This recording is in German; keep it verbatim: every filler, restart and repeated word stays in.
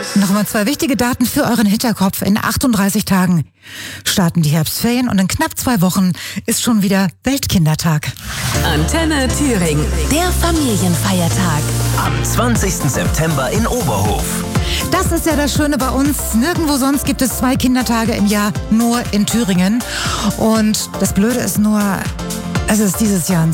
Nochmal zwei wichtige Daten für euren Hinterkopf. In achtunddreißig Tagen starten die Herbstferien und in knapp zwei Wochen ist schon wieder Weltkindertag. Antenne Thüringen, der Familienfeiertag. Am zwanzigsten September in Oberhof. Das ist ja das Schöne bei uns. Nirgendwo sonst gibt es zwei Kindertage im Jahr, nur in Thüringen. Und das Blöde ist nur, es ist dieses Jahr ein